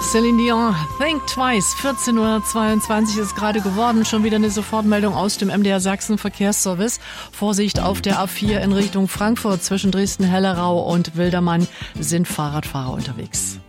Celine Dion, Think Twice, 14:22 Uhr ist gerade geworden. Schon wieder eine Sofortmeldung aus dem MDR Sachsen Verkehrsservice. Vorsicht auf der A4 in Richtung Frankfurt zwischen Dresden-Hellerau und Wildermann sind Fahrradfahrer unterwegs.